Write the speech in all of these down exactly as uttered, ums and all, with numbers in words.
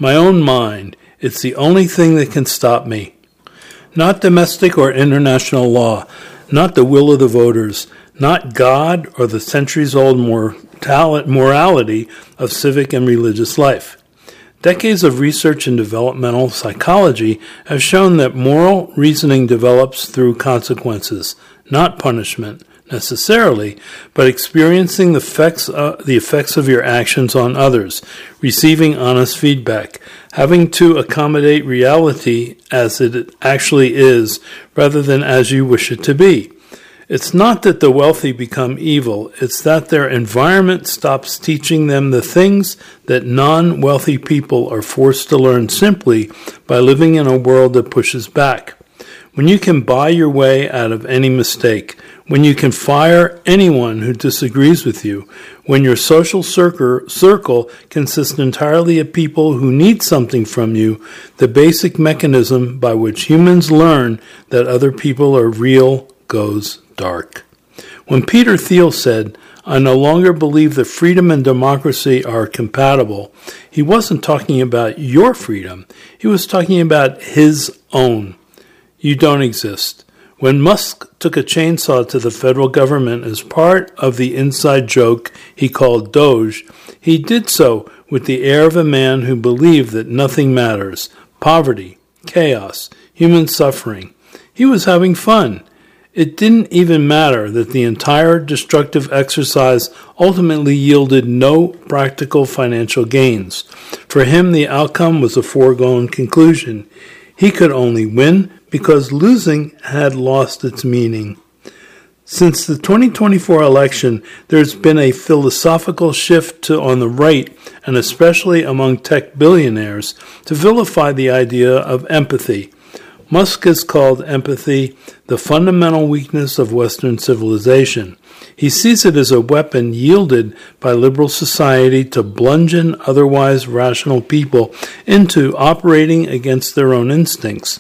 My own mind. It's the only thing that can stop me. Not domestic or international law, not the will of the voters, not God or the centuries-old morality of civic and religious life. Decades of research in developmental psychology have shown that moral reasoning develops through consequences, not punishment necessarily, but experiencing the effects, uh, the effects of your actions on others, receiving honest feedback, having to accommodate reality as it actually is rather than as you wish it to be. It's not that the wealthy become evil, it's that their environment stops teaching them the things that non-wealthy people are forced to learn simply by living in a world that pushes back. When you can buy your way out of any mistake, when you can fire anyone who disagrees with you, when your social circle consists entirely of people who need something from you, the basic mechanism by which humans learn that other people are real goes dark. When Peter Thiel said, "I no longer believe that freedom and democracy are compatible," he wasn't talking about your freedom. He was talking about his own. You don't exist. When Musk took a chainsaw to the federal government as part of the inside joke he called Doge, he did so with the air of a man who believed that nothing matters. Poverty, chaos, human suffering. He was having fun. It didn't even matter that the entire destructive exercise ultimately yielded no practical financial gains. For him, the outcome was a foregone conclusion. He could only win because losing had lost its meaning. Since the twenty twenty-four election, there's been a philosophical shift to, on the right, and especially among tech billionaires, to vilify the idea of empathy. Musk has called empathy the fundamental weakness of Western civilization. He sees it as a weapon yielded by liberal society to bludgeon otherwise rational people into operating against their own instincts.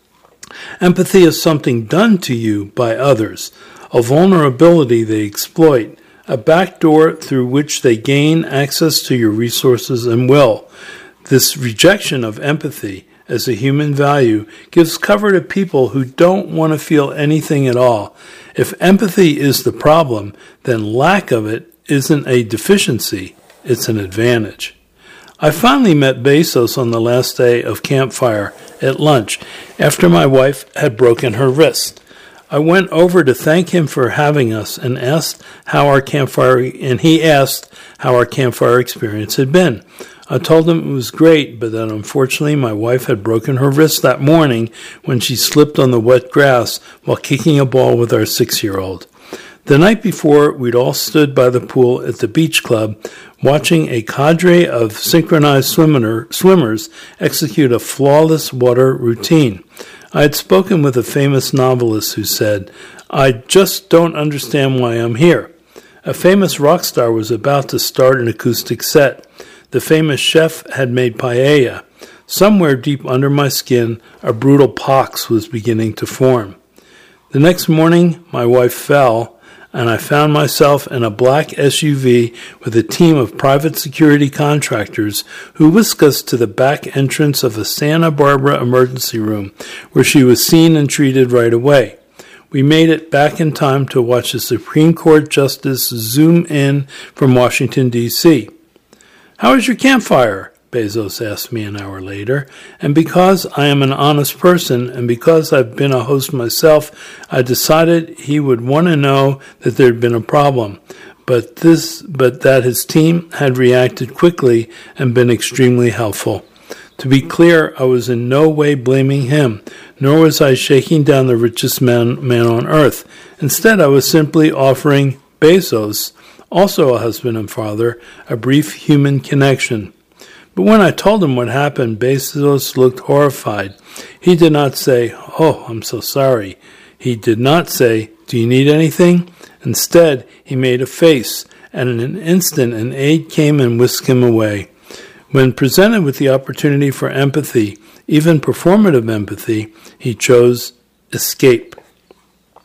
Empathy is something done to you by others, a vulnerability they exploit, a backdoor through which they gain access to your resources and will. This rejection of empathy as a human value gives cover to people who don't want to feel anything at all. If empathy is the problem, then lack of it isn't a deficiency, it's an advantage. I finally met Bezos on the last day of Campfire at lunch after my wife had broken her wrist. I went over to thank him for having us and asked how our campfire and he asked how our campfire experience had been. I told him it was great, but that unfortunately my wife had broken her wrist that morning when she slipped on the wet grass while kicking a ball with our six-year-old. The night before, we'd all stood by the pool at the beach club watching a cadre of synchronized swimmer, swimmers execute a flawless water routine. I had spoken with a famous novelist who said, "I just don't understand why I'm here." A famous rock star was about to start an acoustic set. The famous chef had made paella. Somewhere deep under my skin, a brutal pox was beginning to form. The next morning, my wife fell, and I found myself in a black S U V with a team of private security contractors who whisked us to the back entrance of a Santa Barbara emergency room, where she was seen and treated right away. We made it back in time to watch the Supreme Court Justice zoom in from Washington, D C "How was your campfire?" Bezos asked me an hour later, and because I am an honest person and because I've been a host myself, I decided he would want to know that there had been a problem, but this, but that his team had reacted quickly and been extremely helpful. To be clear, I was in no way blaming him, nor was I shaking down the richest man, man on earth. Instead, I was simply offering Bezos, also a husband and father, a brief human connection. But when I told him what happened, Bezos looked horrified. He did not say, "Oh, I'm so sorry." He did not say, "Do you need anything?" Instead, he made a face, and in an instant an aide came and whisked him away. When presented with the opportunity for empathy, even performative empathy, he chose escape.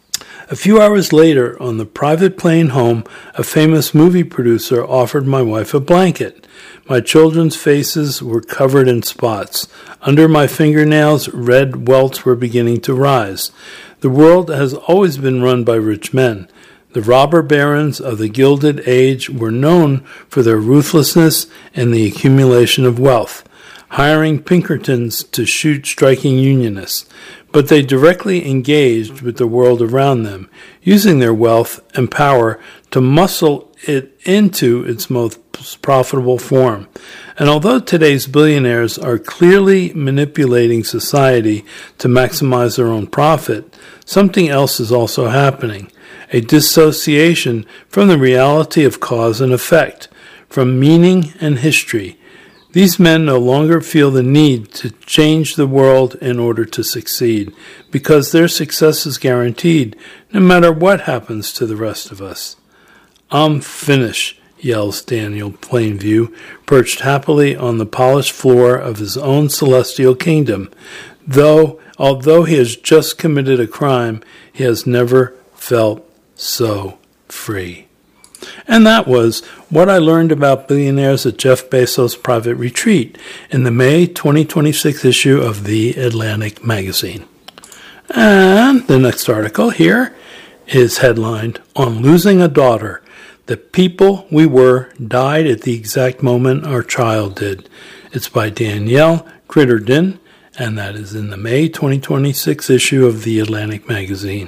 A few hours later, on the private plane home, a famous movie producer offered my wife a blanket. My children's faces were covered in spots. Under my fingernails, red welts were beginning to rise. The world has always been run by rich men. The robber barons of the Gilded Age were known for their ruthlessness and the accumulation of wealth, hiring Pinkertons to shoot striking Unionists. But they directly engaged with the world around them, using their wealth and power to muscle it into its most profitable form. And although today's billionaires are clearly manipulating society to maximize their own profit, something else is also happening. A dissociation from the reality of cause and effect, from meaning and history. These men no longer feel the need to change the world in order to succeed, because their success is guaranteed, no matter what happens to the rest of us. "I'm finished," yells Daniel Plainview, perched happily on the polished floor of his own celestial kingdom. Though, although he has just committed a crime, he has never felt so free. And that was what I learned about billionaires at Jeff Bezos' private retreat in the May twenty twenty-six issue of The Atlantic magazine. And the next article here is headlined, "On Losing a Daughter, the People We Were Died at the Exact Moment Our Child Did." It's by Danielle Crittenden, and that is in the May twenty twenty-six issue of The Atlantic magazine.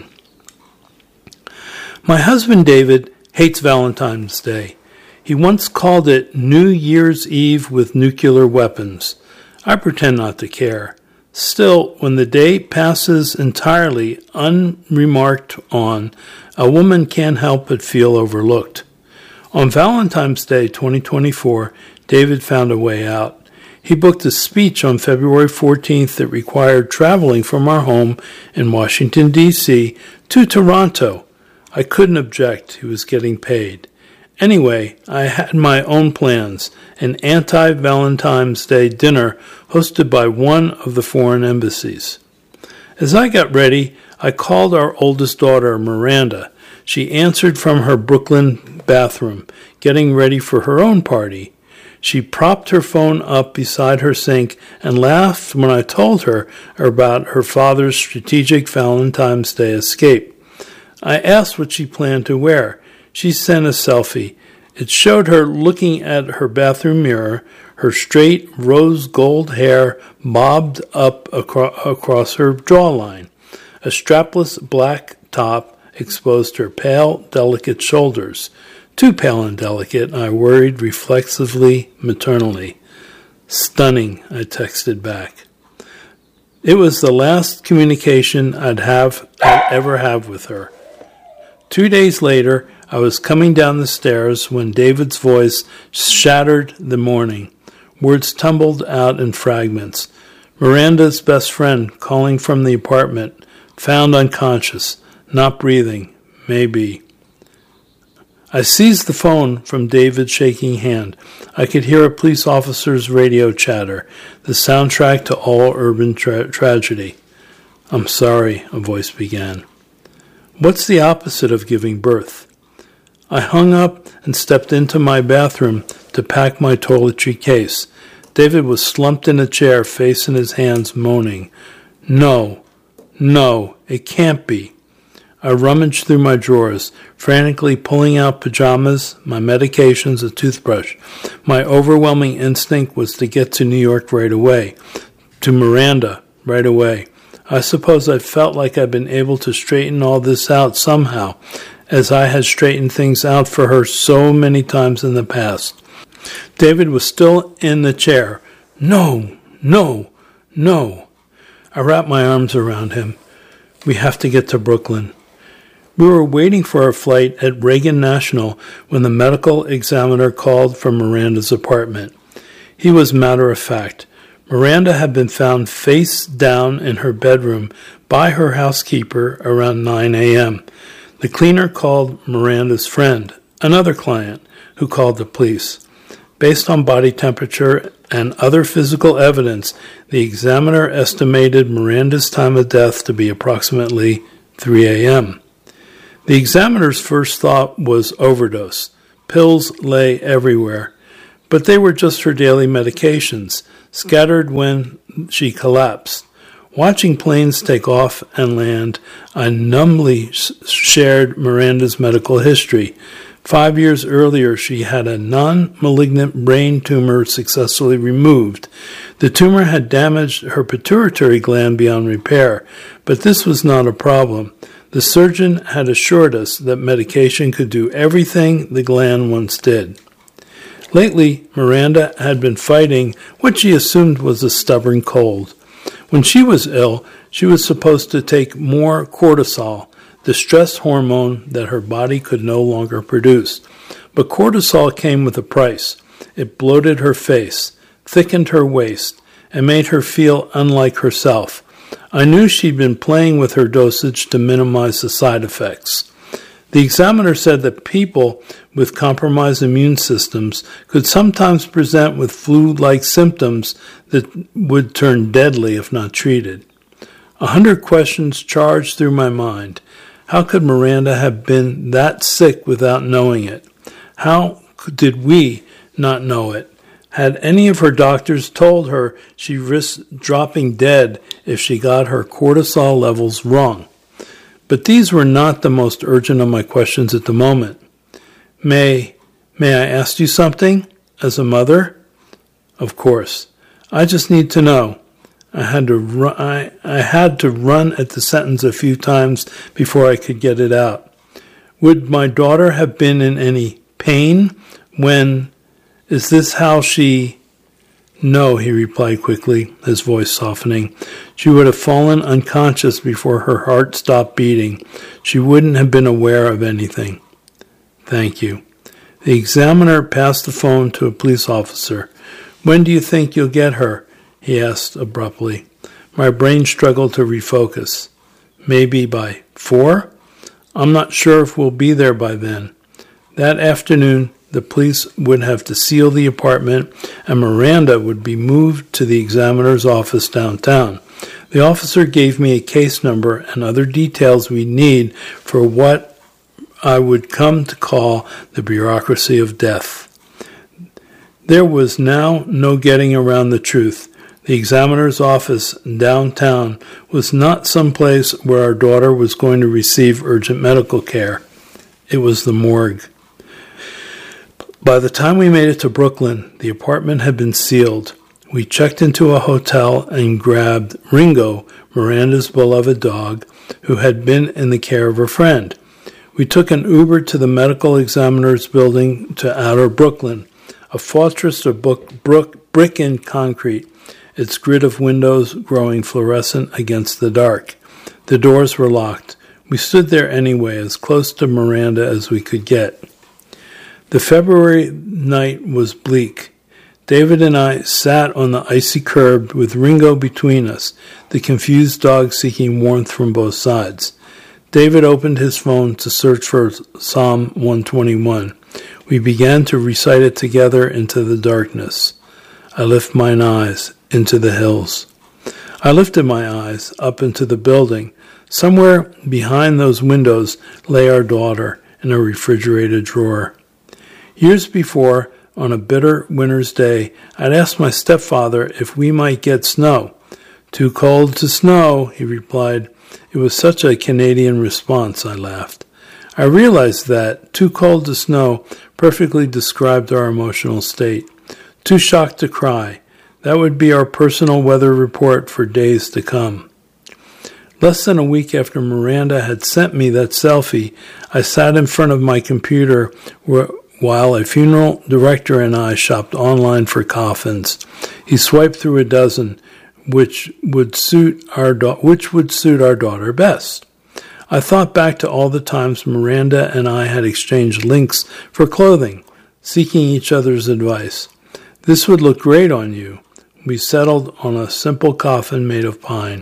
My husband David hates Valentine's Day. He once called it New Year's Eve with nuclear weapons. I pretend not to care. Still, when the day passes entirely unremarked on, a woman can't help but feel overlooked. On Valentine's Day twenty twenty-four, David found a way out. He booked a speech on February fourteenth that required traveling from our home in Washington, D C to Toronto. I couldn't object. He was getting paid. Anyway, I had my own plans, an anti-Valentine's Day dinner hosted by one of the foreign embassies. As I got ready, I called our oldest daughter, Miranda. She answered from her Brooklyn bathroom, getting ready for her own party. She propped her phone up beside her sink and laughed when I told her about her father's strategic Valentine's Day escape. I asked what she planned to wear. She sent a selfie. It showed her looking at her bathroom mirror, her straight rose gold hair bobbed up acro- across her jawline. A strapless black top exposed her pale, delicate shoulders. Too pale and delicate, I worried reflexively, maternally. "Stunning," I texted back. It was the last communication I'd have I'd ever have with her. Two days later, I was coming down the stairs when David's voice shattered the morning. Words tumbled out in fragments. Miranda's best friend calling from the apartment, found unconscious, not breathing, maybe. I seized the phone from David's shaking hand. I could hear a police officer's radio chatter, the soundtrack to all urban tra- tragedy. "I'm sorry," a voice began. "What's the opposite of giving birth?" I hung up and stepped into my bathroom to pack my toiletry case. David was slumped in a chair, face in his hands, moaning. No, no, it can't be. I rummaged through my drawers, frantically pulling out pajamas, my medications, a toothbrush. My overwhelming instinct was to get to New York right away, to Miranda right away. I suppose I felt like I'd been able to straighten all this out somehow, as I had straightened things out for her so many times in the past. David was still in the chair. No, no, no. I wrapped my arms around him. We have to get to Brooklyn. We were waiting for our flight at Reagan National when the medical examiner called from Miranda's apartment. He was matter of fact. Miranda had been found face down in her bedroom by her housekeeper around nine a.m. The cleaner called Miranda's friend, another client, who called the police. Based on body temperature and other physical evidence, the examiner estimated Miranda's time of death to be approximately three a.m. The examiner's first thought was overdose. Pills lay everywhere, but they were just her daily medications, scattered when she collapsed. Watching planes take off and land, I numbly shared Miranda's medical history. Five years earlier, she had a non-malignant brain tumor successfully removed. The tumor had damaged her pituitary gland beyond repair, but this was not a problem. The surgeon had assured us that medication could do everything the gland once did. Lately, Miranda had been fighting what she assumed was a stubborn cold. When she was ill, she was supposed to take more cortisol, the stress hormone that her body could no longer produce. But cortisol came with a price. It bloated her face, thickened her waist, and made her feel unlike herself. I knew she'd been playing with her dosage to minimize the side effects. The examiner said that people with compromised immune systems could sometimes present with flu-like symptoms that would turn deadly if not treated. A hundred questions charged through my mind. How could Miranda have been that sick without knowing it? How did we not know it? Had any of her doctors told her she risked dropping dead if she got her cortisol levels wrong? But these were not the most urgent of my questions at the moment. May, may I ask you something? As a mother? Of course. I just need to know. I had to run, I, I had to run at the sentence a few times before I could get it out. Would my daughter have been in any pain when... Is this how she... No, he replied quickly, his voice softening. She would have fallen unconscious before her heart stopped beating. She wouldn't have been aware of anything. Thank you. The examiner passed the phone to a police officer. When do you think you'll get her? He asked abruptly. My brain struggled to refocus. Maybe by four? I'm not sure if we'll be there by then. That afternoon, the police would have to seal the apartment, and Miranda would be moved to the examiner's office downtown. The officer gave me a case number and other details we need for what I would come to call the bureaucracy of death. There was now no getting around the truth. The examiner's office downtown was not some place where our daughter was going to receive urgent medical care. It was the morgue. By the time we made it to Brooklyn, the apartment had been sealed. We checked into a hotel and grabbed Ringo, Miranda's beloved dog, who had been in the care of a friend. We took an Uber to the medical examiner's building to outer Brooklyn, a fortress of brick and concrete, its grid of windows growing fluorescent against the dark. The doors were locked. We stood there anyway, as close to Miranda as we could get. The February night was bleak. David and I sat on the icy curb with Ringo between us, the confused dog seeking warmth from both sides. David opened his phone to search for Psalm one twenty-one. We began to recite it together into the darkness. I lift mine eyes into the hills. I lifted my eyes up into the building. Somewhere behind those windows lay our daughter in a refrigerated drawer. Years before, on a bitter winter's day, I'd asked my stepfather if we might get snow. Too cold to snow, he replied. It was such a Canadian response, I laughed. I realized that too cold to snow perfectly described our emotional state. Too shocked to cry. That would be our personal weather report for days to come. Less than a week after Miranda had sent me that selfie, I sat in front of my computer where while a funeral director and I shopped online for coffins. He swiped through a dozen, which would suit our da- which would suit our daughter best. I thought back to all the times Miranda and I had exchanged links for clothing, seeking each other's advice. This would look great on you. We settled on a simple coffin made of pine.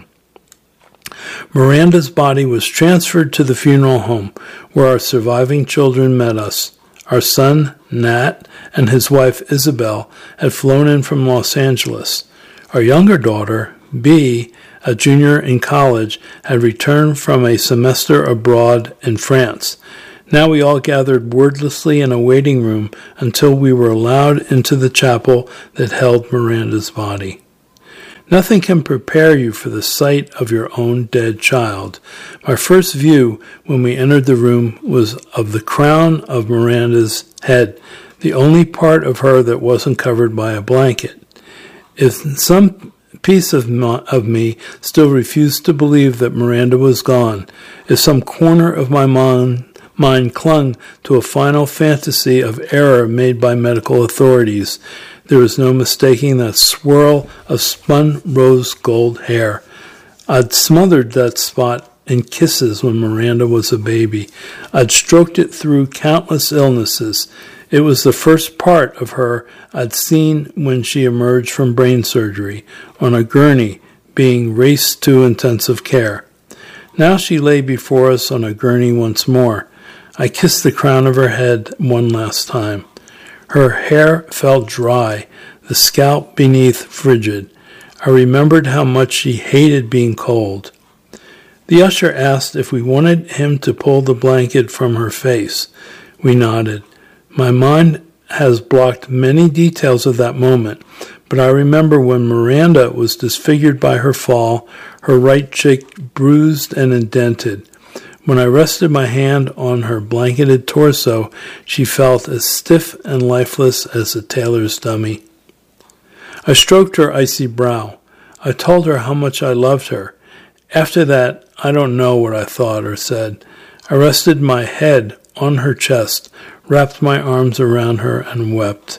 Miranda's body was transferred to the funeral home, where our surviving children met us. Our son, Nat, and his wife, Isabel, had flown in from Los Angeles. Our younger daughter, Bea, a junior in college, had returned from a semester abroad in France. Now we all gathered wordlessly in a waiting room until we were allowed into the chapel that held Miranda's body. Nothing can prepare you for the sight of your own dead child. My first view when we entered the room was of the crown of Miranda's head, the only part of her that wasn't covered by a blanket. If some piece of, my, of me still refused to believe that Miranda was gone, if some corner of my mind Mind clung to a final fantasy of error made by medical authorities, there was no mistaking that swirl of spun rose gold hair. I'd smothered that spot in kisses when Miranda was a baby. I'd stroked it through countless illnesses. It was the first part of her I'd seen when she emerged from brain surgery, on a gurney, being raced to intensive care. Now she lay before us on a gurney once more. I kissed the crown of her head one last time. Her hair felt dry, the scalp beneath frigid. I remembered how much she hated being cold. The usher asked if we wanted him to pull the blanket from her face. We nodded. My mind has blocked many details of that moment, but I remember when Miranda was disfigured by her fall, her right cheek bruised and indented. When I rested my hand on her blanketed torso, she felt as stiff and lifeless as a tailor's dummy. I stroked her icy brow. I told her how much I loved her. After that, I don't know what I thought or said. I rested my head on her chest, wrapped my arms around her, and wept.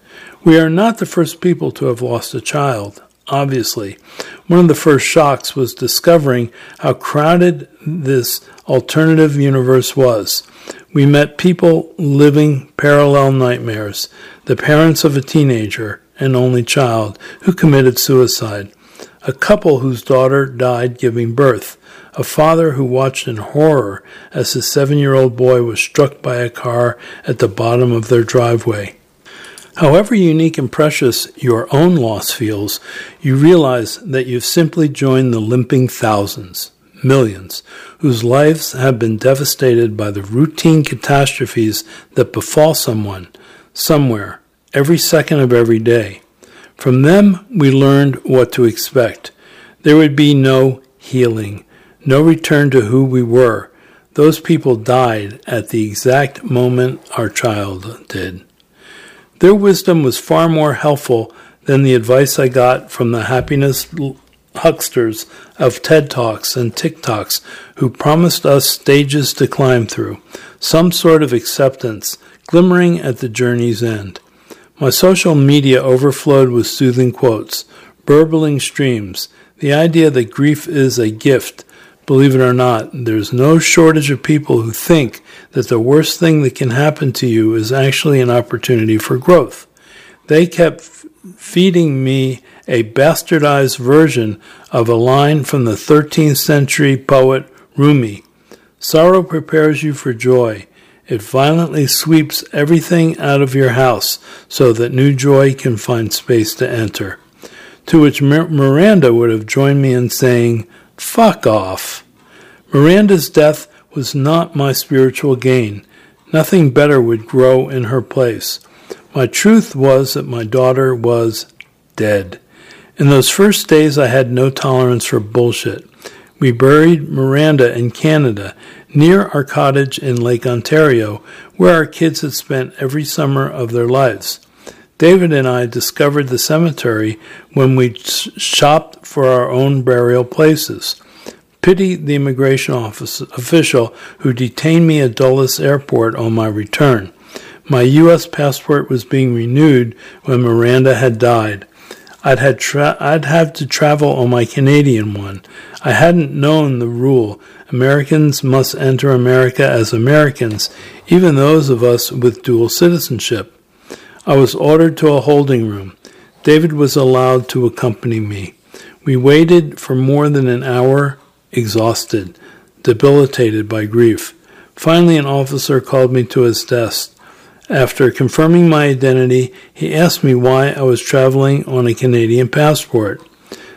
We are not the first people to have lost a child, obviously. One of the first shocks was discovering how crowded this alternative universe was. We met people living parallel nightmares, the parents of a teenager, an only child, who committed suicide, a couple whose daughter died giving birth, a father who watched in horror as his seven-year-old boy was struck by a car at the bottom of their driveway. However unique and precious your own loss feels, you realize that you've simply joined the limping thousands, millions, whose lives have been devastated by the routine catastrophes that befall someone, somewhere, every second of every day. From them, we learned what to expect. There would be no healing, no return to who we were. Those people died at the exact moment our child did. Their wisdom was far more helpful than the advice I got from the happiness hucksters of TED Talks and TikToks who promised us stages to climb through, some sort of acceptance, glimmering at the journey's end. My social media overflowed with soothing quotes, burbling streams, the idea that grief is a gift. Believe it or not, there's no shortage of people who think that the worst thing that can happen to you is actually an opportunity for growth. They kept f- feeding me a bastardized version of a line from the thirteenth century poet Rumi. Sorrow prepares you for joy. It violently sweeps everything out of your house so that new joy can find space to enter. To which Mir- Miranda would have joined me in saying, "Fuck off." Miranda's death was not my spiritual gain. Nothing better would grow in her place. My truth was that my daughter was dead. In those first days, I had no tolerance for bullshit. We buried Miranda in Canada, near our cottage in Lake Ontario, where our kids had spent every summer of their lives. David and I discovered the cemetery when we shopped for our own burial places. Pity the immigration office official who detained me at Dulles Airport on my return. My U S passport was being renewed when Miranda had died. I'd had tra- I'd have to travel on my Canadian one. I hadn't known the rule. Americans must enter America as Americans, even those of us with dual citizenship. I was ordered to a holding room. David was allowed to accompany me. We waited for more than an hour, exhausted, debilitated by grief. Finally, an officer called me to his desk. After confirming my identity, he asked me why I was traveling on a Canadian passport.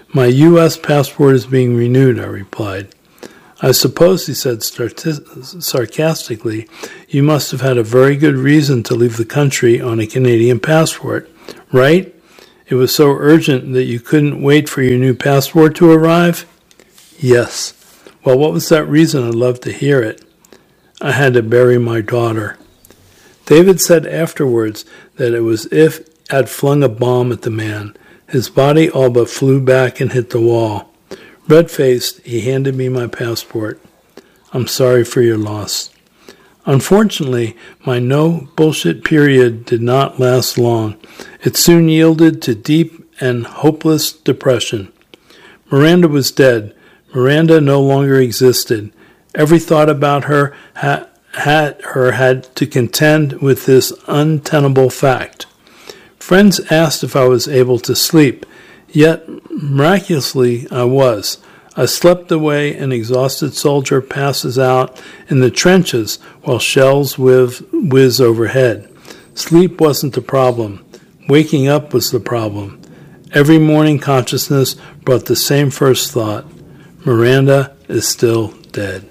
My U S passport is being renewed, I replied. I suppose, he said sarcastically, you must have had a very good reason to leave the country on a Canadian passport, right? It was so urgent that you couldn't wait for your new passport to arrive? Yes. Well, what was that reason? I'd love to hear it. I had to bury my daughter. David said afterwards that it was as if I'd flung a bomb at the man. His body all but flew back and hit the wall. Red-faced, he handed me my passport. I'm sorry for your loss. Unfortunately, my no bullshit period did not last long. It soon yielded to deep and hopeless depression. Miranda was dead. Miranda no longer existed. Every thought about her ha- had her had to contend with this untenable fact. Friends asked if I was able to sleep, yet miraculously I was. I slept the way an exhausted soldier passes out in the trenches while shells whiz, whiz overhead. Sleep wasn't the problem. Waking up was the problem. Every morning consciousness brought the same first thought. Miranda is still dead.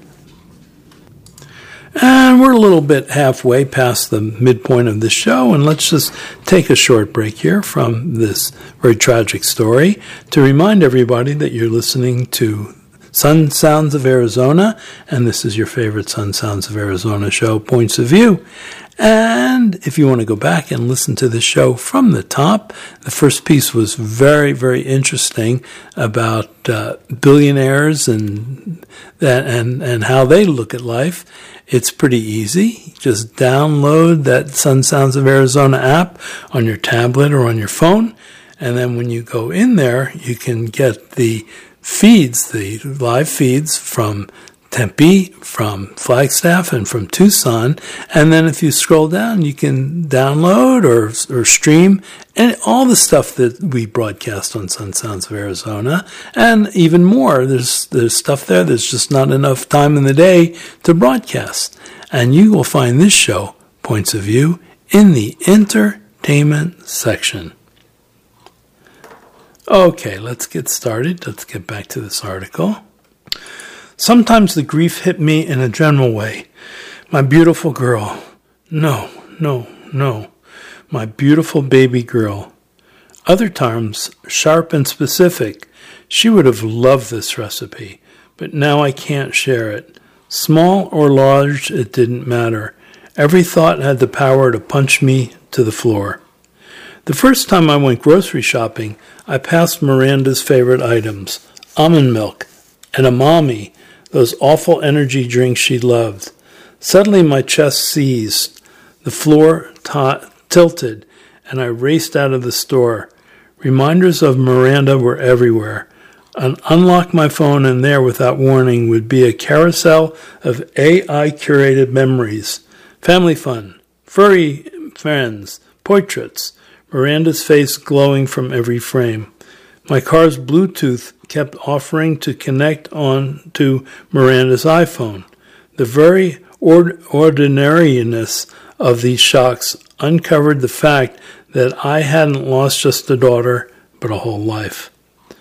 And we're a little bit halfway past the midpoint of the show, and let's just take a short break here from this very tragic story to remind everybody that you're listening to Sun Sounds of Arizona, and this is your favorite Sun Sounds of Arizona show, Points of View. And if you want to go back and listen to the show from the top, the first piece was very, very interesting about uh, billionaires and that and, and how they look at life. It's pretty easy. Just download that Sun Sounds of Arizona app on your tablet or on your phone, and then when you go in there, you can get the feeds, the live feeds from Tempe, from Flagstaff, and from Tucson. And then if you scroll down, you can download or or stream and all the stuff that we broadcast on Sun Sounds of Arizona, and even more. There's there's stuff there. There's just not enough time in the day to broadcast. And you will find this show, Points of View, in the entertainment section. Okay, let's get started. Let's get back to this article. Sometimes the grief hit me in a general way. My beautiful girl. No, no, no. My beautiful baby girl. Other times, sharp and specific. She would have loved this recipe, but now I can't share it. Small or large, it didn't matter. Every thought had the power to punch me to the floor. The first time I went grocery shopping, I passed Miranda's favorite items, almond milk, and a mommy, those awful energy drinks she loved. Suddenly my chest seized, the floor t- tilted, and I raced out of the store. Reminders of Miranda were everywhere. I'd unlock my phone, and there, without warning, would be a carousel of A I-curated memories. Family fun, furry friends, portraits, Miranda's face glowing from every frame. My car's Bluetooth kept offering to connect on to Miranda's iPhone. The very ord- ordinariness of these shocks uncovered the fact that I hadn't lost just a daughter, but a whole life.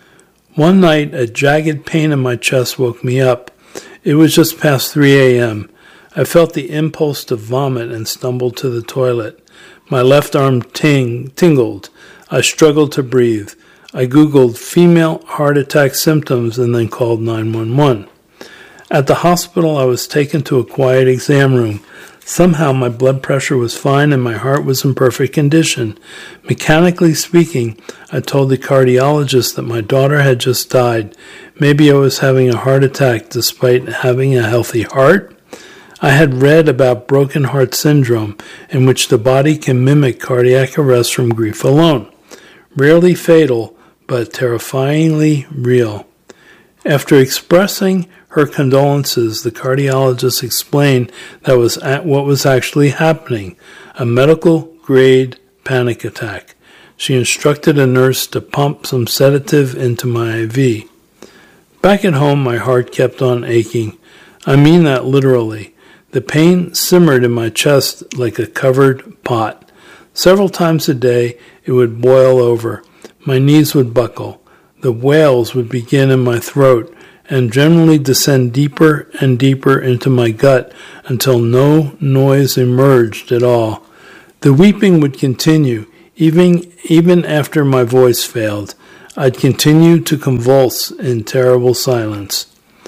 One night, a jagged pain in my chest woke me up. It was just past three a.m. I felt the impulse to vomit and stumbled to the toilet. My left arm ting- tingled. I struggled to breathe. I Googled female heart attack symptoms and then called nine one one. At the hospital, I was taken to a quiet exam room. Somehow my blood pressure was fine and my heart was in perfect condition. Mechanically speaking, I told the cardiologist that my daughter had just died. Maybe I was having a heart attack despite having a healthy heart. I had read about broken heart syndrome, in which the body can mimic cardiac arrest from grief alone. Rarely fatal, but terrifyingly real. After expressing her condolences, the cardiologist explained that was what was actually happening, a medical-grade panic attack. She instructed a nurse to pump some sedative into my I V. Back at home, my heart kept on aching. I mean that literally. The pain simmered in my chest like a covered pot. Several times a day, it would boil over. My knees would buckle. the wails would begin in my throat and generally descend deeper and deeper into my gut until no noise emerged at all. The weeping would continue, even, even after my voice failed. I'd continue to convulse in terrible silence.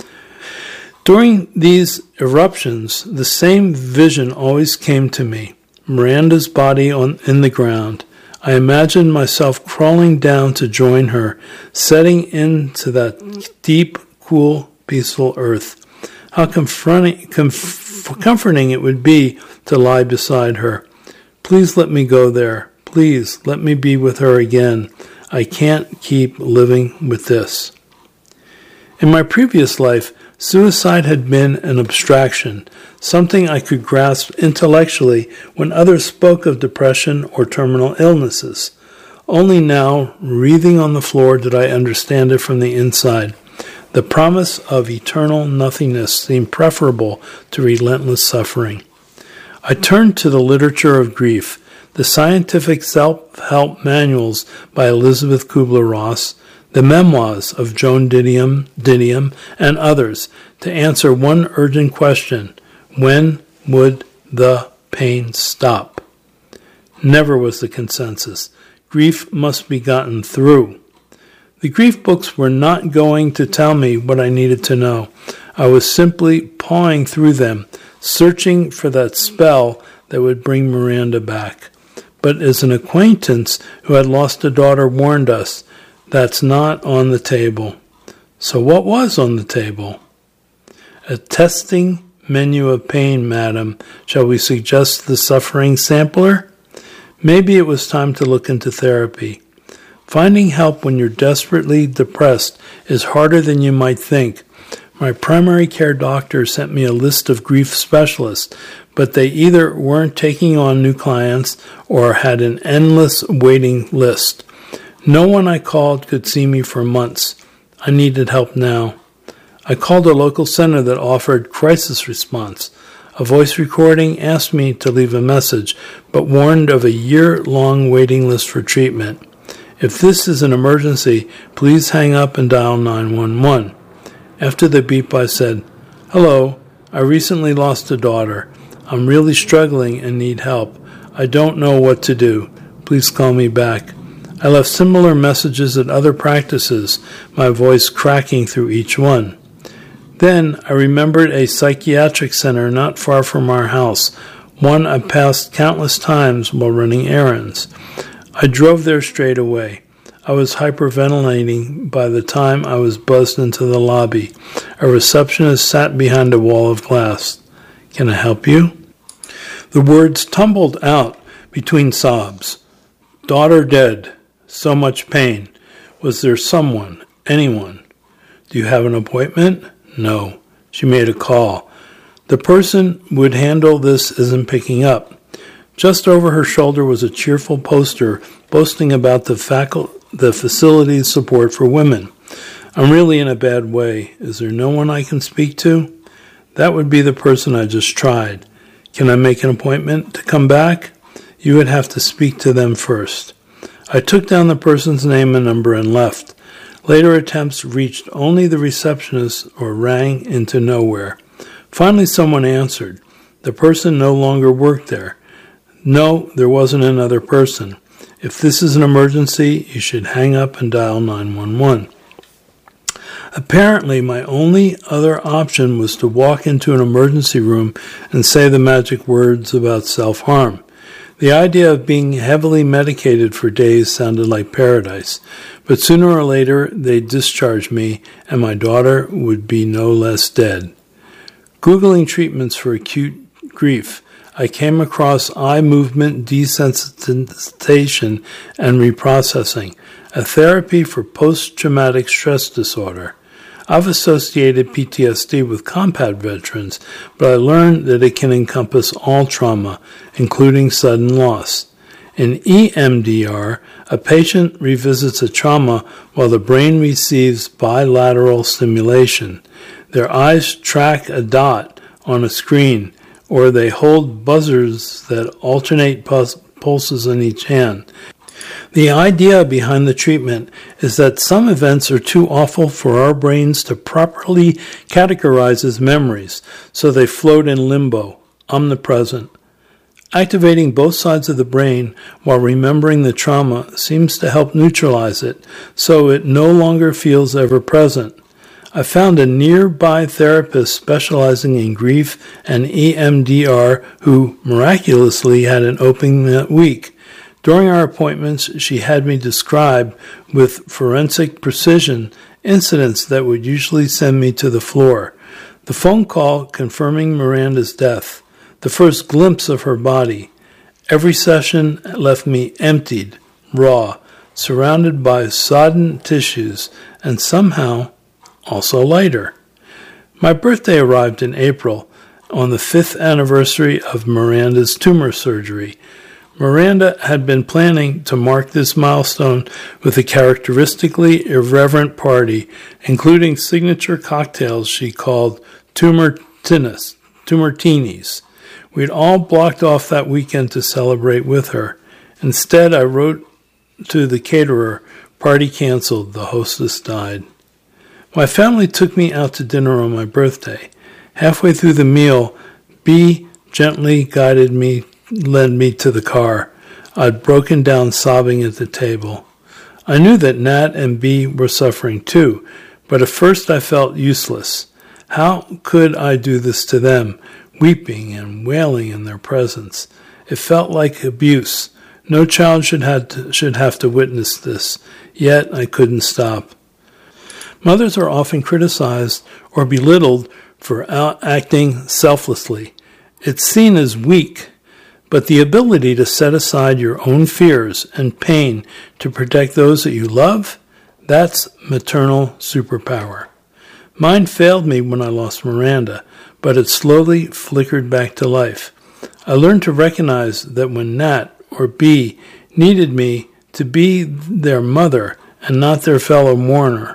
During these eruptions, the same vision always came to me. Miranda's body on, in the ground. I imagined myself crawling down to join her, setting into that deep, cool, peaceful earth. How confronting, comf- comforting it would be to lie beside her. Please let me go there. Please let me be with her again. I can't keep living with this. In my previous life, suicide had been an abstraction, something I could grasp intellectually when others spoke of depression or terminal illnesses. Only now, wreathing on the floor, did I understand it from the inside. The promise of eternal nothingness seemed preferable to relentless suffering. I turned to the literature of grief, the scientific self-help manuals by Elizabeth Kubler-Ross, the memoirs of Joan Didion, Didion and others, to answer one urgent question: when would the pain stop? Never was the consensus. Grief must be gotten through. The grief books were not going to tell me what I needed to know. I was simply pawing through them, searching for that spell that would bring Miranda back. But as an acquaintance who had lost a daughter warned us, that's not on the table. So what was on the table? A testing menu of pain, madam. Shall we suggest the suffering sampler? Maybe it was time to look into therapy. Finding help when you're desperately depressed is harder than you might think. My primary care doctor sent me a list of grief specialists, but they either weren't taking on new clients or had an endless waiting list. No one I called could see me for months. I needed help now. I called a local center that offered crisis response. A voice recording asked me to leave a message, but warned of a year-long waiting list for treatment. If this is an emergency, please hang up and dial nine one one. After the beep, I said, "Hello, I recently lost a daughter. I'm really struggling and need help. I don't know what to do. Please call me back." I left similar messages at other practices, my voice cracking through each one. Then I remembered a psychiatric center not far from our house, one I passed countless times while running errands. I drove there straight away. I was hyperventilating by the time I was buzzed into the lobby. A receptionist sat behind a wall of glass. "Can I help you?" The words tumbled out between sobs. "Daughter dead. So much pain. Was there someone, anyone? Do you have an appointment?" "No." She made a call. The person who would handle this isn't picking up. Just over her shoulder was a cheerful poster boasting about the faculty the facility's support for women. "I'm really in a bad way. Is there no one I can speak to?" That would be the person I just tried. "Can I make an appointment to come back?" You would have to speak to them first. I took down the person's name and number and left. Later attempts reached only the receptionist or rang into nowhere. Finally someone answered. The person no longer worked there. No, there wasn't another person. If this is an emergency, you should hang up and dial nine one one. Apparently, my only other option was to walk into an emergency room and say the magic words about self-harm. The idea of being heavily medicated for days sounded like paradise, but sooner or later they'd discharge me and my daughter would be no less dead. Googling treatments for acute grief, I came across eye movement desensitization and reprocessing, a therapy for post-traumatic stress disorder. I've associated P T S D with combat veterans, but I learned that it can encompass all trauma, including sudden loss. In E M D R, a patient revisits a trauma while the brain receives bilateral stimulation. Their eyes track a dot on a screen, or they hold buzzers that alternate pus- pulses in each hand. The idea behind the treatment is that some events are too awful for our brains to properly categorize as memories, so they float in limbo, omnipresent. Activating both sides of the brain while remembering the trauma seems to help neutralize it, so it no longer feels ever present. I found a nearby therapist specializing in grief and E M D R who miraculously had an opening that week. During our appointments, she had me describe, with forensic precision, incidents that would usually send me to the floor. The phone call confirming Miranda's death, the first glimpse of her body. Every session left me emptied, raw, surrounded by sodden tissues, and somehow also lighter. My birthday arrived in April, on the fifth anniversary of Miranda's tumor surgery. Miranda had been planning to mark this milestone with a characteristically irreverent party, including signature cocktails she called tumortinis, tumortinis. We'd all blocked off that weekend to celebrate with her. Instead, I wrote to the caterer, "Party canceled, the hostess died." My family took me out to dinner on my birthday. Halfway through the meal, B gently guided me, led me to the car. I'd broken down sobbing at the table. I knew that Nat and B were suffering too, but at first I felt useless. How could I do this to them, weeping and wailing in their presence? It felt like abuse. No child should have to, should have to witness this, yet I couldn't stop. Mothers are often criticized or belittled for out acting selflessly. It's seen as weak, but the ability to set aside your own fears and pain to protect those that you love, that's maternal superpower. Mine failed me when I lost Miranda, but it slowly flickered back to life. I learned to recognize that when Nat or B needed me to be their mother and not their fellow mourner,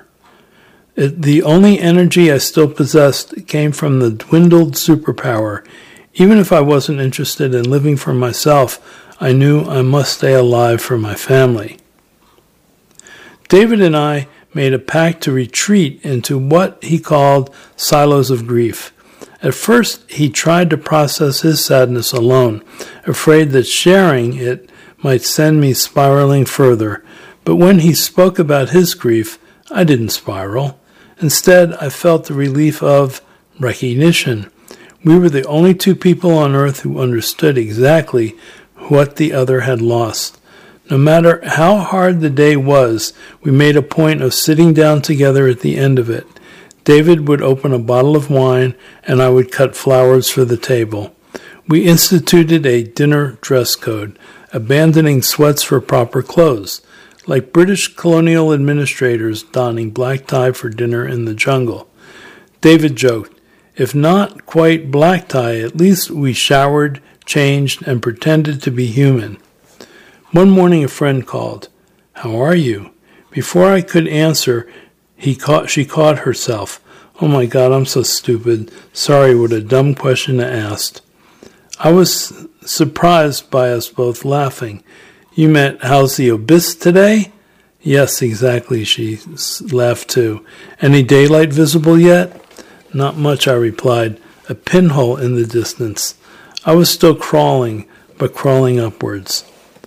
It, the only energy I still possessed came from the dwindled superpower. Even if I wasn't interested in living for myself, I knew I must stay alive for my family. David and I made a pact to retreat into what he called silos of grief. At first, he tried to process his sadness alone, afraid that sharing it might send me spiraling further. But when he spoke about his grief, I didn't spiral. Instead, I felt the relief of recognition. We were the only two people on earth who understood exactly what the other had lost. No matter how hard the day was, we made a point of sitting down together at the end of it. David would open a bottle of wine, and I would cut flowers for the table. We instituted a dinner dress code, abandoning sweats for proper clothes, like British colonial administrators donning black tie for dinner in the jungle. David joked, if not quite black tie, at least we showered, changed, and pretended to be human. One morning a friend called. How are you? Before I could answer, he caught, she caught herself. Oh my God, I'm so stupid. Sorry, what a dumb question to ask. I was surprised by us both laughing. You meant, how's the abyss today? Yes, exactly, she laughed too. Any daylight visible yet? Not much, I replied. A pinhole in the distance. I was still crawling, but crawling upwards.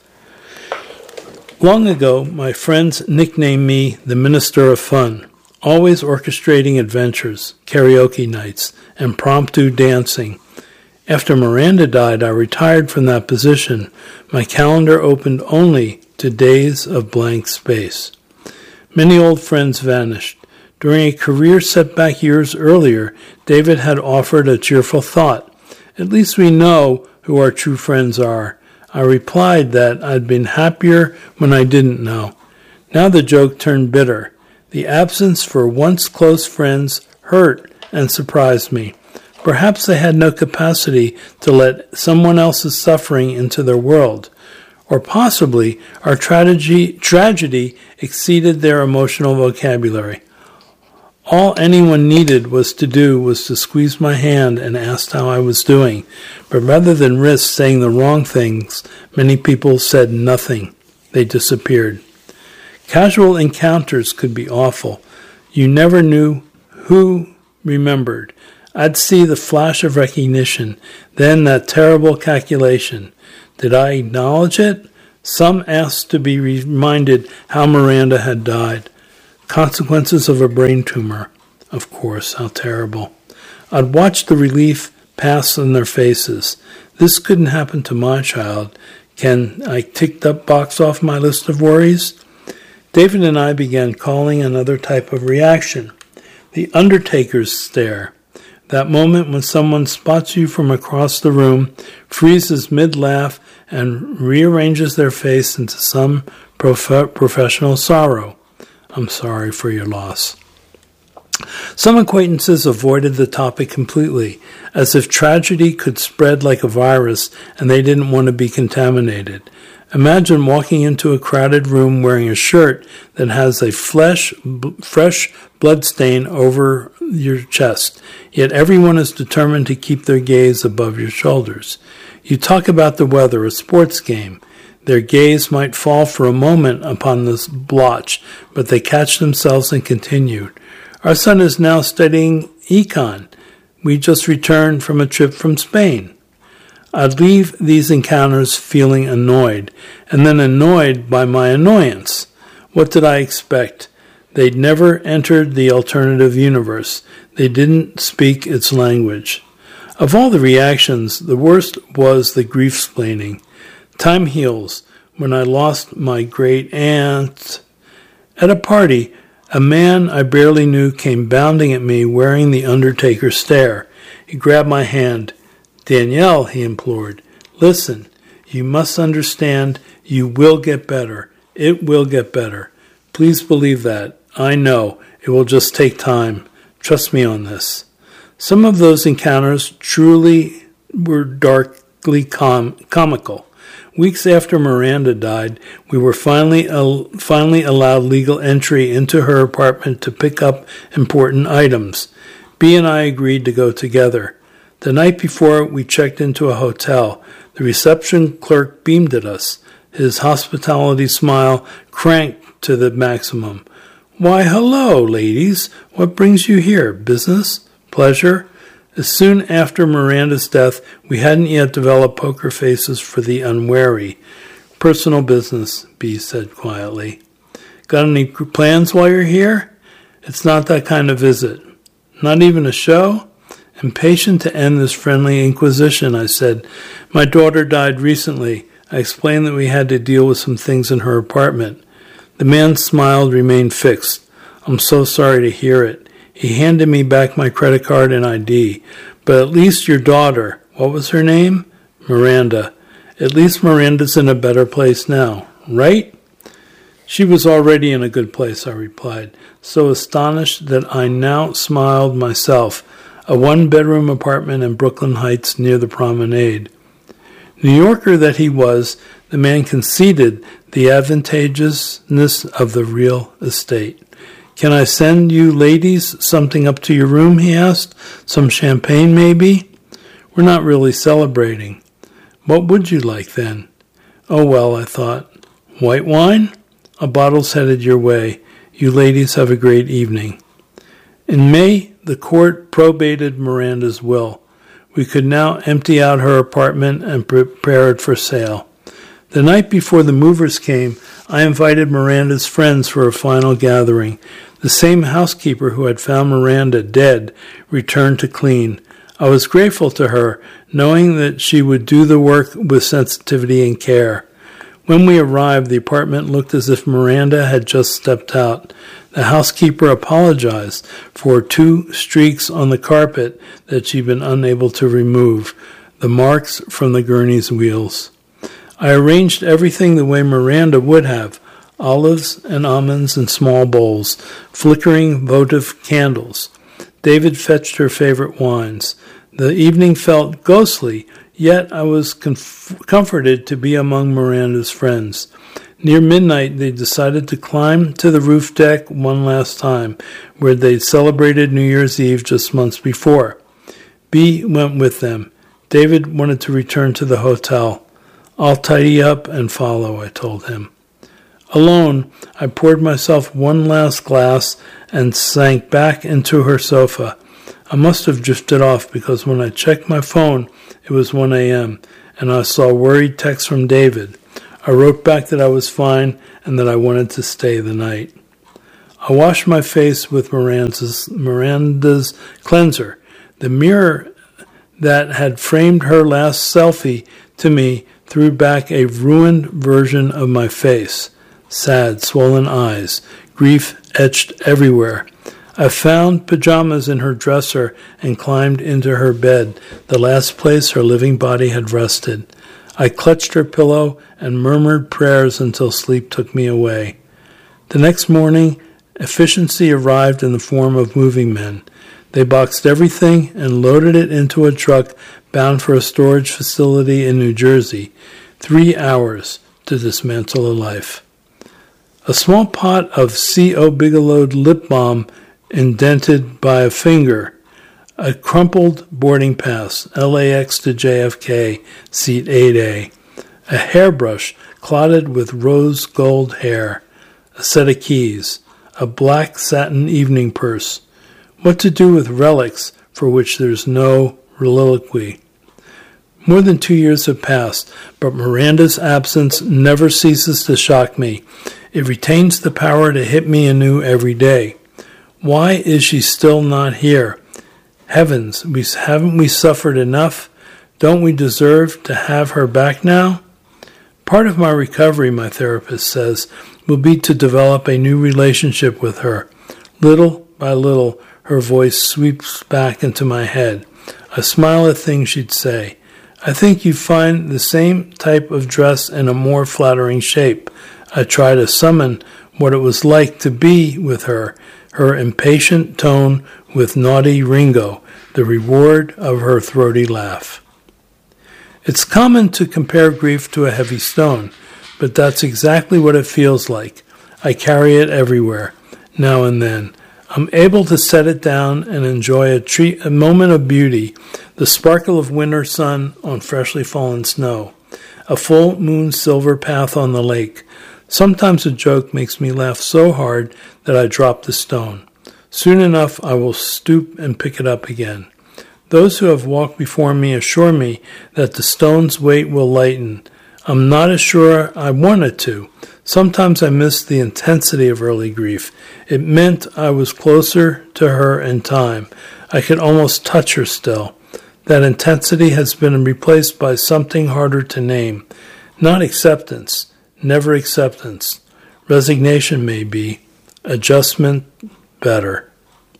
Long ago, my friends nicknamed me the Minister of Fun, always orchestrating adventures, karaoke nights, and impromptu dancing. After Miranda died, I retired from that position. My calendar opened only to days of blank space. Many old friends vanished. During a career setback years earlier, David had offered a cheerful thought. At least we know who our true friends are. I replied that I'd been happier when I didn't know. Now the joke turned bitter. The absence for once close friends hurt and surprised me. Perhaps they had no capacity to let someone else's suffering into their world. Or possibly our tragedy, tragedy exceeded their emotional vocabulary. All anyone needed was to do was to squeeze my hand and ask how I was doing. But rather than risk saying the wrong things, many people said nothing. They disappeared. Casual encounters could be awful. You never knew who remembered. I'd see the flash of recognition, then that terrible calculation. Did I acknowledge it? Some asked to be reminded how Miranda had died. Consequences of a brain tumor. Of course, how terrible. I'd watch the relief pass on their faces. This couldn't happen to my child. Can I tick that box off my list of worries? David and I began calling another type of reaction. The Undertaker's stare. That moment when someone spots you from across the room, freezes mid-laugh, and rearranges their face into some prof- professional sorrow. I'm sorry for your loss. Some acquaintances avoided the topic completely, as if tragedy could spread like a virus and they didn't want to be contaminated. Imagine walking into a crowded room wearing a shirt that has a flesh, b- fresh blood stain over your chest, yet everyone is determined to keep their gaze above your shoulders. You talk about the weather, a sports game. Their gaze might fall for a moment upon this blotch, but they catch themselves and continue. Our son is now studying econ. We just returned from a trip from Spain. I'd leave these encounters feeling annoyed, and then annoyed by my annoyance. What did I expect? They'd never entered the alternative universe. They didn't speak its language. Of all the reactions, the worst was the grief-splaining. Time heals. When I lost my great aunt at a party, a man I barely knew came bounding at me wearing the Undertaker stare. He grabbed my hand. Danielle, he implored, listen, you must understand you will get better. It will get better. Please believe that. I know. It will just take time. Trust me on this. Some of those encounters truly were darkly com- comical. Weeks after Miranda died, we were finally uh, finally allowed legal entry into her apartment to pick up important items. Bea and I agreed to go together. The night before, we checked into a hotel. The reception clerk beamed at us, his hospitality smile cranked to the maximum. Why, hello, ladies. What brings you here? Business? Pleasure? As soon after Miranda's death, we hadn't yet developed poker faces for the unwary. Personal business, Bea said quietly. Got any plans while you're here? It's not that kind of visit. Not even a show? Impatient to end this friendly inquisition, I said, my daughter died recently. I explained that we had to deal with some things in her apartment. The man's smile remained fixed. I'm so sorry to hear it. He handed me back my credit card and I D. But at least your daughter, what was her name? Miranda. At least Miranda's in a better place now, right? She was already in a good place, I replied, so astonished that I now smiled myself. A one-bedroom apartment in Brooklyn Heights near the promenade. New Yorker that he was, the man conceded the advantageousness of the real estate. Can I send you ladies something up to your room, he asked. Some champagne, maybe? We're not really celebrating. What would you like, then? Oh, well, I thought. White wine? A bottle's headed your way. You ladies have a great evening. In May, the court probated Miranda's will. We could now empty out her apartment and prepare it for sale. The night before the movers came, I invited Miranda's friends for a final gathering. The same housekeeper who had found Miranda dead returned to clean. I was grateful to her, knowing that she would do the work with sensitivity and care. When we arrived, the apartment looked as if Miranda had just stepped out. The housekeeper apologized for two streaks on the carpet that she'd been unable to remove, the marks from the gurney's wheels. I arranged everything the way Miranda would have, olives and almonds in small bowls, flickering votive candles. David fetched her favorite wines. The evening felt ghostly, yet I was conf- comforted to be among Miranda's friends. Near midnight, they decided to climb to the roof deck one last time, where they'd celebrated New Year's Eve just months before. Bea went with them. David wanted to return to the hotel. I'll tidy up and follow, I told him. Alone, I poured myself one last glass and sank back into her sofa. I must have drifted off because when I checked my phone, it was one a.m., and I saw worried texts from David. I wrote back that I was fine and that I wanted to stay the night. I washed my face with Miranda's, Miranda's cleanser. The mirror that had framed her last selfie to me threw back a ruined version of my face. Sad, swollen eyes, grief etched everywhere. I found pajamas in her dresser and climbed into her bed, the last place her living body had rested. I clutched her pillow and murmured prayers until sleep took me away. The next morning, efficiency arrived in the form of moving men. They boxed everything and loaded it into a truck bound for a storage facility in New Jersey. Three hours to dismantle a life. A small pot of C O Bigelow lip balm indented by a finger, a crumpled boarding pass, L A X to J F K, seat eight A, a hairbrush clotted with rose gold hair, a set of keys, a black satin evening purse. What to do with relics for which there's no reliquary? More than two years have passed, but Miranda's absence never ceases to shock me. It retains the power to hit me anew every day. Why is she still not here? Heavens, we, haven't we suffered enough? Don't we deserve to have her back now? Part of my recovery, my therapist says, will be to develop a new relationship with her. Little by little, her voice sweeps back into my head. I smile at things she'd say. I think you find the same type of dress in a more flattering shape. I try to summon what it was like to be with her, her impatient tone with naughty Ringo, the reward of her throaty laugh. It's common to compare grief to a heavy stone, but that's exactly what it feels like. I carry it everywhere, now and then. I'm able to set it down and enjoy a, treat, a moment of beauty, the sparkle of winter sun on freshly fallen snow, a full moon silver path on the lake. Sometimes a joke makes me laugh so hard that I drop the stone. Soon enough, I will stoop and pick it up again. Those who have walked before me assure me that the stone's weight will lighten. I'm not as sure I want it to. Sometimes I miss the intensity of early grief. It meant I was closer to her in time. I could almost touch her still. That intensity has been replaced by something harder to name. Not acceptance. Never acceptance. Resignation may be. Adjustment better.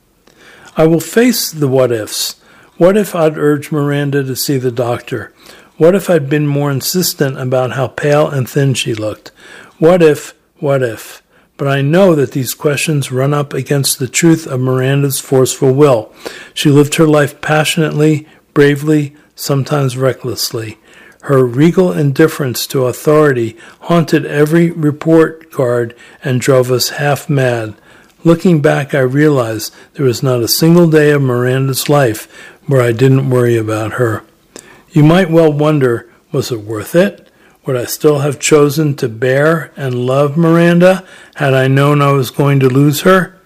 I will face the what-ifs. What if I'd urged Miranda to see the doctor? What if I'd been more insistent about how pale and thin she looked? What if, what if? But I know that these questions run up against the truth of Miranda's forceful will. She lived her life passionately, bravely, sometimes recklessly. Her regal indifference to authority haunted every report card and drove us half mad. Looking back, I realized there was not a single day of Miranda's life where I didn't worry about her. You might well wonder, was it worth it? Would I still have chosen to bear and love Miranda had I known I was going to lose her?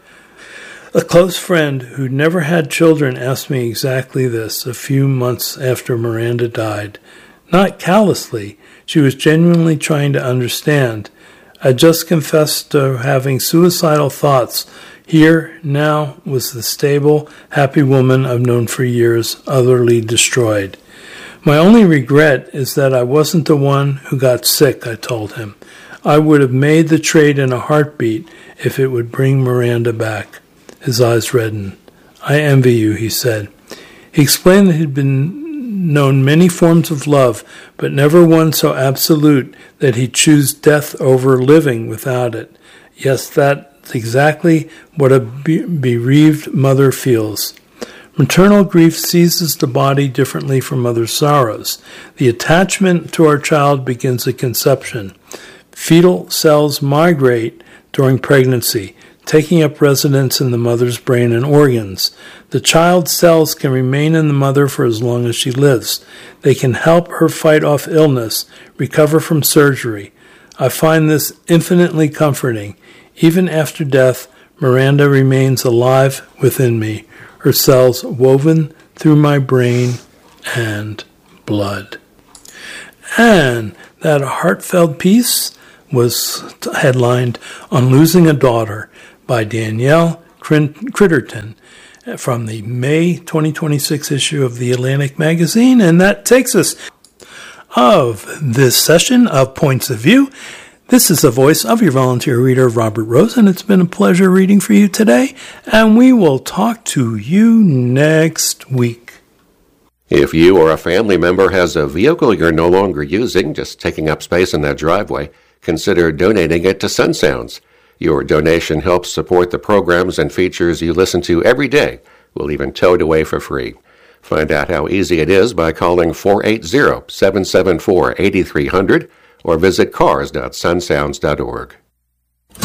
A close friend who'd never had children asked me exactly this a few months after Miranda died. Not callously, she was genuinely trying to understand. I just confessed to having suicidal thoughts. Here, now, was the stable, happy woman I've known for years, utterly destroyed. My only regret is that I wasn't the one who got sick, I told him. I would have made the trade in a heartbeat if it would bring Miranda back. His eyes reddened. I envy you, he said. He explained that he'd been known many forms of love, but never one so absolute that he'd choose death over living without it. Yes, that's exactly what a bereaved mother feels. Maternal grief seizes the body differently from mother's sorrows. The attachment to our child begins at conception. Fetal cells migrate during pregnancy, taking up residence in the mother's brain and organs. The child's cells can remain in the mother for as long as she lives. They can help her fight off illness, recover from surgery. I find this infinitely comforting. Even after death, Miranda remains alive within me, her cells woven through my brain and blood. And that heartfelt piece was headlined On Losing a Daughter by Danielle Critterton from the May twenty twenty-six issue of the Atlantic magazine. And that takes us of this session of Points of View. This is the voice of your volunteer reader, Robert Rose, and it's been a pleasure reading for you today, and we will talk to you next week. If you or a family member has a vehicle you're no longer using, just taking up space in that driveway, consider donating it to Sun Sounds. Your donation helps support the programs and features you listen to every day. We'll even tow it away for free. Find out how easy it is by calling four eight zero, seven seven four, eight three zero zero or visit cars dot sun sounds dot org.